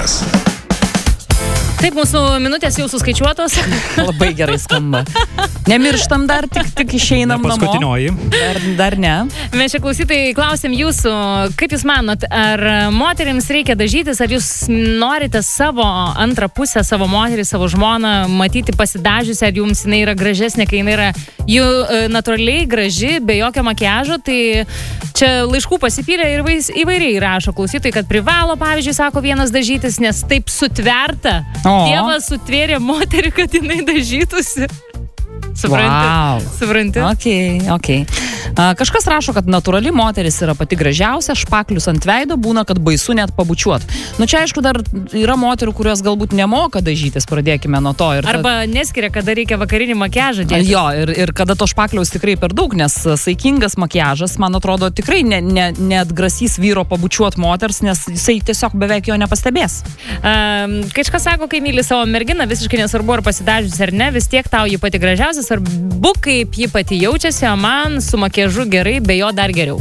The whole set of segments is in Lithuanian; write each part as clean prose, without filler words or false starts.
Metas. Taip, mūsų minutės jau suskaičiuotos. Labai gerai skamba. Nemirštam dar, tik išeinam namo. Paskutinioji. Dar ne. Mes čia klausytojai klausėm jūsų, kaip jūs manot, ar moterims reikia dažytis, ar jūs norite savo antrą pusę, savo moterį, savo žmoną matyti pasidažiusi, ar jums jinai yra gražesnė, kai jinai yra jų natūraliai graži, be jokio makiažo, tai čia laiškų pasipylė ir įvairiai rašo klausytojai, kad privalo, pavyzdžiui, sako vienas dažytis, nes taip sutverta. Dievas sutvėrė moterį, kad jinai dažytųsi. Supranti? Okay. Kažkas rašo, kad natūrali moteris yra pati gražiausia, špaklius ant veido būna, kad baisu net pabučiuot. Nu čia aišku dar yra moterų, kurios galbūt nemoka dažytis, pradėkime nuo to. Arba neskiria, kada reikia vakarinį makiažą dėti. Jo, ir kada to špakliaus tikrai per daug, nes saikingas makiažas, man atrodo, tikrai neatgrasys vyro pabučiuot moters, nes jisai tiesiog beveik jo nepastebės. Kažkas sako, kai myli savo merginą, visiškai nesvarbu, ar pasidažius ar ne, vis tiek tau ji pati gražiausia, svarbu, kaip ji pati jaučiasi, o man su makiažu gerai, be jo dar geriau.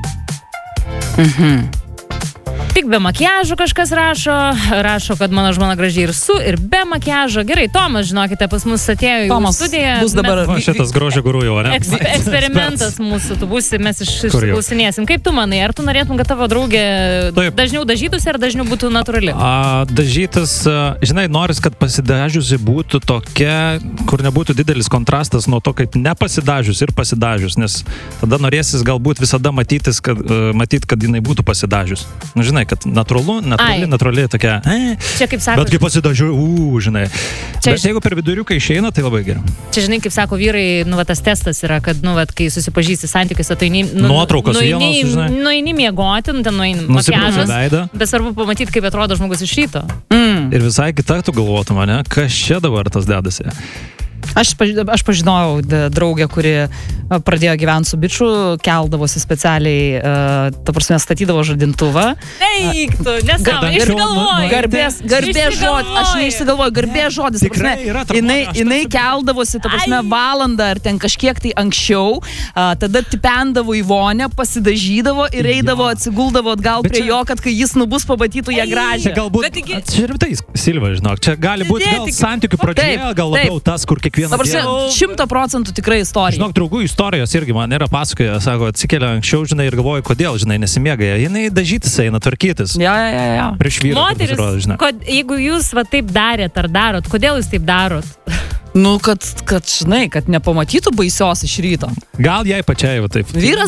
Tik be makiažo kažkas rašo, kad mano žmona gražiai ir su, ir be makiažo. Gerai, Tomas, žinokite, pas mus atėjo į studiją. Bus dabar šitas grožio guru jau, ne? Eksperimentas mūsų, tu būsi, mes išklausinėsim. Kaip tu manai, ar tu norėtum, kad tavo draugė dažniau dažytųsi, ar dažniau būtų natūrali? Dažytas, žinai, noris, kad pasidažiusi būtų tokia, kur nebūtų didelis kontrastas nuo to, kaip nepasidažius ir pasidažius, nes tada norėsis galbūt visada matyti, kad jinai būtų pasidažius. Nu, žinai, kad natūrali tokia. Čia kaip sako. Bet kaip pasidažiu, žinai. Bet jeigu per viduriuką išeina, tai labai gerai. Čia, žinai, kaip sako vyrai, tas testas yra, kad, kai susipažįsti santykiuose, tai nuotraukos vienos, žinai. Nueini miegoti, nueini makiažas. Bet svarbu pamatyti, kaip atrodo žmogus iš ryto. Ir visai kita tu galvotum, ne? Kas čia dabar tas dedasi? Aš pažinojau draugę, kuri pradėjo gyventi su biču, keldavosi specialiai, ta prasme, statydavo žadintuvą. Eik tu, nesąmonė, išgalvoji. Garbės žodis, aš neišsigalvoju, garbės žodis. Jinai keldavosi, ta prasme, valandą ar ten kažkiek tai anksčiau, tada tipendavo į vonę, pasidažydavo ir eidavo, atsiguldavo atgal prie jo, kad kai jis nubus, pamatytų ją gražią. Čia galbūt, čia rimtai, Silva, žinok, čia gali būti gal santykių pradžioje, gal labiau tas, kur kiekvieną dieną. 100% tikrai istorija. Žinok, draugų istorijos irgi man yra pasakoja, sako, atsikelia anksčiau, žinai, ir galvoju, kodėl, žinai, nesimėga. Jinai dažytis eina, tvarkytis. Ja. Prieš vyrą. Moteris, jeigu jūs taip darėt ar darot, kodėl jūs taip darot? Nu, kad žinai, kad nepamatytų baisios iš ryto. Gal jai pačiai, va taip.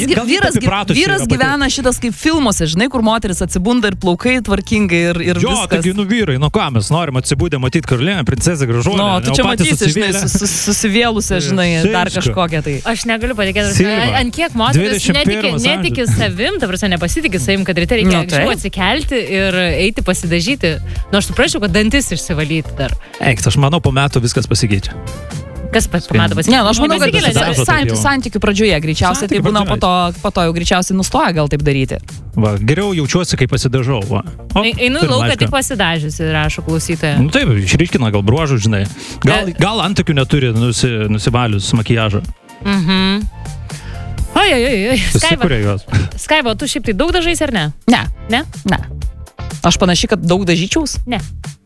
Vyras gyvena šitas kaip filmuose, žinai, kur moteris atsibunda ir plaukai tvarkingai ir viskas. Taigi, vyrai, ką mes norim atsibūdę matyti karalienę, princesę gražuolę. Tu čia matysi, žinai, susivėlusią, žinai, dar kažkokią tai. Aš negaliu patikėti, ant kiek moteris netiki savim, ta prasme, nepasitikė savim, kad ryte reikia anksčiau atsikelti ir eiti pasidažyti. Nu, aš suprasčiau, kad dantis išsivalyti dar. Aš manau, po metų viskas pasikeičia. Kas pamato pasikeitė? Ne, aš manau, kad santykių pradžioje greičiausiai tai būna, po to jau greičiausiai nustoja gal taip daryti. Va, geriau jaučiuosi, kai pasidažau. Einu į lauką tik pasidažiusi, rašo klausytoja. Nu taip, išryškina gal bruožų, žinai. Gal antakių neturi nusivalius makiažą. Oi. Susikūrė juos. Skaiva, tu šiaip tai daug dažais ar ne? Ne. Aš panašiai, kad daug dažyčiaus? Ne.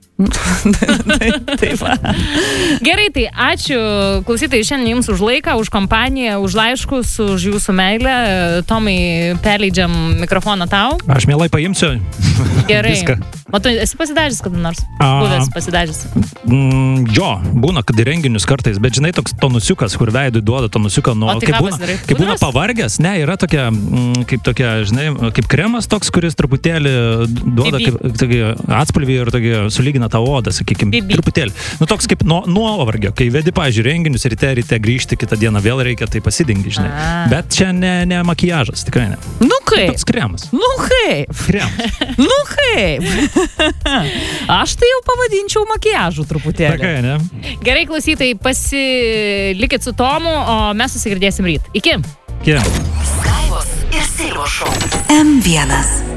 Taip. Gerai, tai ačiū klausytojai šiandien jums už laiką, už kompaniją, už laiškus, už jūsų meilę. Tomai, perleidžiam mikrofoną tau. Aš mielai paimsiu. Gerai. Viską. O tu esi pasidažęs kada nors? Buvęs pasidažęs? Jo, būna, kad į renginius kartais, bet žinai, toks tonusiukas, kur veidui duoda tonusiuką, kaip būna pavargęs, ne, yra tokia, žinai, kaip kremas toks, kuris truputėlį duoda atspalvį ir tokia sulygina tą odą, sakykime, truputėlį. Nu, toks kaip nuovargio, kai vedi, pavyzdžiui, renginius, ryte grįžti, kitą dieną vėl reikia, tai pasidengi, žinai. Bet čia ne makiažas, tikrai ne. Nu kaip? Toks kremas. Nu kaip? Kremas. Nu kaip? Aš tai jau pavadinčiau makiažu truputėlį. Takai, ne? Gerai, klausytojai, pasilikit su Tomu, o mes susigirdėsim ryt. Iki. Skaivos ir Silvos šou. M1.